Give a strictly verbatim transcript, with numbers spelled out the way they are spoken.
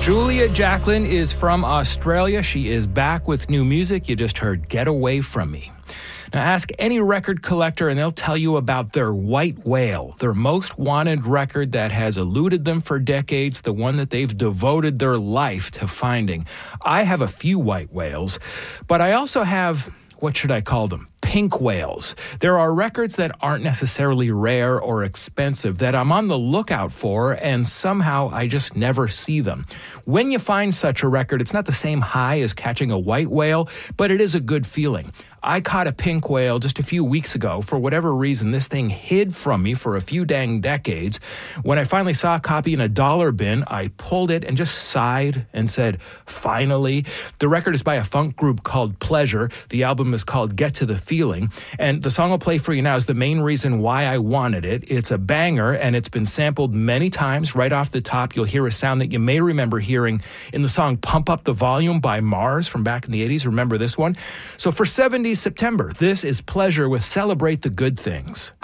Julia Jacklin is from Australia. She is back with new music. You just heard Get Away From Me. Now, ask any record collector and they'll tell you about their White Whale, their most wanted record that has eluded them for decades, the one that they've devoted their life to finding. I have a few White Whales, but I also have, what should I call them? Pink whales. There are records that aren't necessarily rare or expensive that I'm on the lookout for, and somehow I just never see them. When you find such a record, it's not the same high as catching a white whale, but it is a good feeling. I caught a pink whale just a few weeks ago. For whatever reason, this thing hid from me for a few dang decades. When I finally saw a copy in a dollar bin, I pulled it and just sighed and said, finally. The record is by a funk group called Pleasure. The album is called Get to the Feeling. And the song I'll play for you now is the main reason why I wanted it. It's a banger, and it's been sampled many times. Right off the top, you'll hear a sound that you may remember hearing in the song Pump Up the Volume by Mars from back in the eighties. Remember this one? So for seventies September, this is Pleasure with Celebrate the Good Things.